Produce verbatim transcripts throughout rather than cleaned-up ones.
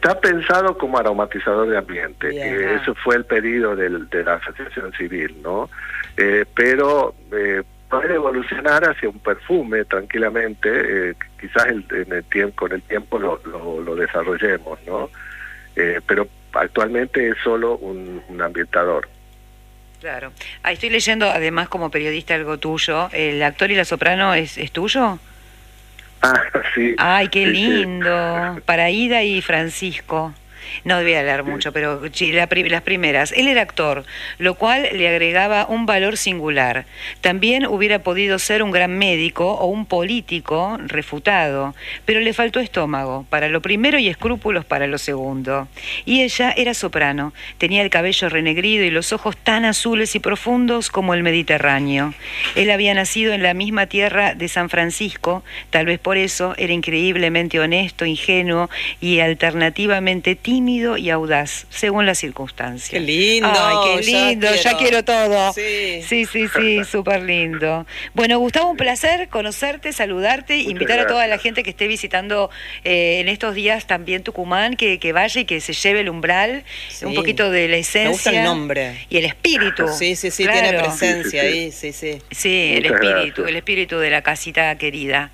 está pensado como aromatizador de ambiente. Eh, Ah. eso fue el pedido del, de la Asociación Civil, ¿no? Eh, pero eh, puede evolucionar hacia un perfume tranquilamente, eh, quizás el, en el tiempo, con el tiempo lo, lo, lo desarrollemos, ¿no? Eh, pero actualmente es solo un, un ambientador. Claro. Ah, estoy leyendo, además, como periodista, algo tuyo. ¿El actor y la soprano es, es tuyo? Ah, sí. Ay, qué sí, lindo. sí. Para Ida y Francisco. No voy a hablar mucho, pero sí, la pri- las primeras. Él era actor, lo cual le agregaba un valor singular. También hubiera podido ser un gran médico o un político refutado, pero le faltó estómago para lo primero y escrúpulos para lo segundo. Y ella era soprano, tenía el cabello renegrido y los ojos tan azules y profundos como el Mediterráneo. Él había nacido en la misma tierra de San Francisco, tal vez por eso era increíblemente honesto, ingenuo y alternativamente tímido y audaz, según las circunstancias. Qué lindo. Ay, qué ya lindo, ya quiero, quiero. todo. Sí. sí, sí, sí, súper lindo. Bueno, Gustavo, un placer conocerte, saludarte, Muchas invitar a toda la gracias. gente que esté visitando eh, en estos días también Tucumán, que, que vaya y que se lleve el umbral, Sí. un poquito de la esencia. Me gusta el nombre. Y el espíritu. Sí, sí, sí, Claro. tiene presencia Sí, sí, sí. ahí, sí, sí. Sí, el Muchas espíritu, gracias. el espíritu de la casita querida.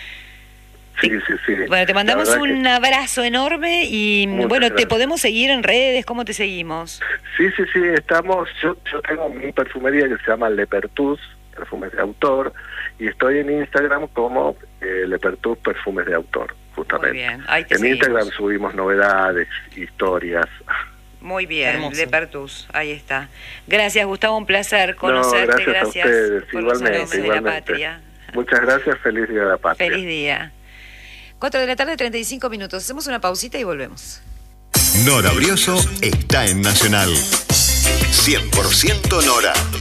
Sí, sí, sí. Bueno, te mandamos La verdad un que- abrazo enorme y Muchas bueno, te gracias. podemos seguir en redes, ¿cómo te seguimos? Sí, sí, sí, estamos, yo, yo tengo mi perfumería que se llama Lepertus, perfumes de autor, y estoy en Instagram como eh, Lepertus Perfumes de Autor, justamente. Muy bien, ahí te En seguimos. Instagram subimos novedades, historias. Muy bien, Hermoso. Lepertus, ahí está. Gracias, Gustavo, un placer No, conocerte, gracias a ustedes, por los igualmente, aromas de la igualmente. patria. Muchas gracias, feliz Día de la Patria. Feliz día. cuatro de la tarde, treinta y cinco minutos. Hacemos una pausita y volvemos. Nora Brioso está en Nacional. cien por ciento Nora.